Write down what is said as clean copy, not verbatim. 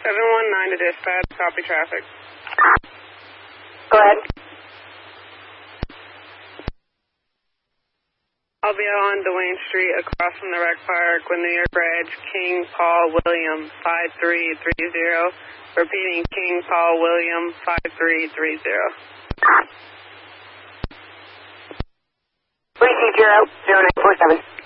719 to dispatch, copy traffic. Go ahead. I'll be out on Duane Street across from the Rec Park with New York Reg, King Paul William 5330. Repeating, King Paul William 5330. 320-0947.